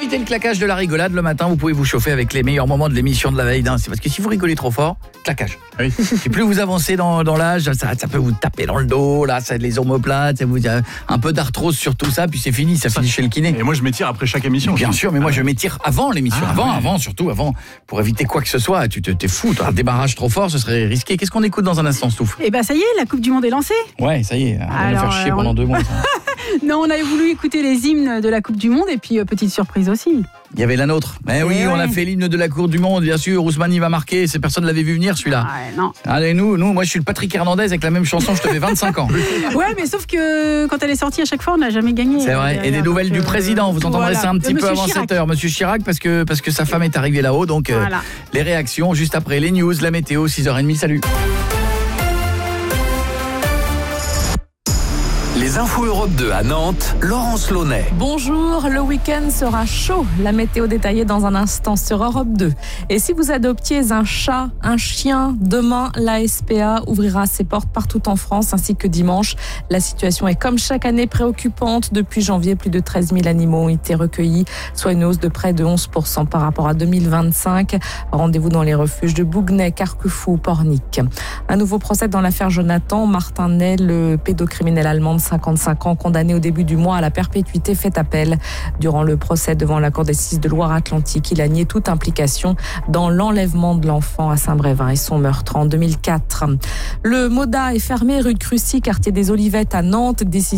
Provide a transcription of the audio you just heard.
éviter le claquage de la rigolade le matin, vous pouvez vous chauffer avec les meilleurs moments de l'émission de la veille. C'est parce que si vous rigolez trop fort, claquage. Oui. Et plus vous avancez dans l'âge, ça peut vous taper dans le dos, là, ça les omoplates, ça vous a un peu d'arthrose sur tout ça, puis c'est fini, ça finit chez le kiné. Et moi, je m'étire après chaque émission. Bien sûr, mais moi je m'étire avant l'émission, surtout avant, pour éviter quoi que ce soit. T'es fou, un démarrage trop fort, ce serait risqué. Qu'est-ce qu'on écoute dans un instant, Stouff ? Eh ben ça y est, la Coupe du Monde est lancée. Ouais, ça y est, on va nous faire chier pendant 2 mois. Ça. Non, on avait voulu écouter les hymnes de la Coupe du Monde et puis petite surprise aussi. Il y avait la nôtre. Mais oui, on a fait l'hymne de la Coupe du Monde, bien sûr. Ousmane, il va marquer. Personne ne l'avait vu venir, celui-là. Non. Allez, moi, je suis le Patrick Hernandez avec la même chanson. Je te fais 25 ans. Ouais, mais sauf que quand elle est sortie à chaque fois, on n'a jamais gagné. C'est vrai. Et des nouvelles du président. Vous entendrez ça un petit peu avant Chirac. 7h. Monsieur Chirac, parce que sa femme est arrivée là-haut. Donc, les réactions juste après les news, la météo, 6h30. Salut. Les infos Europe 2 à Nantes, Laurence Launay. Bonjour, le week-end sera chaud. La météo détaillée dans un instant sur Europe 2. Et si vous adoptiez un chat, un chien, demain, la SPA ouvrira ses portes partout en France ainsi que dimanche. La situation est comme chaque année préoccupante. Depuis janvier, plus de 13 000 animaux ont été recueillis, soit une hausse de près de 11% par rapport à 2025. Rendez-vous dans les refuges de Bouguenais, Carquefou, Pornic. Un nouveau procès dans l'affaire Jonathan Martinet, le pédocriminel allemand de 55 ans, condamné au début du mois à la perpétuité, fait appel. Durant le procès devant la cour d'assises de Loire-Atlantique, il a nié toute implication dans l'enlèvement de l'enfant à Saint-Brévin et son meurtre en 2004. Le Moda est fermé rue de Crucy, quartier des Olivettes à Nantes. Décision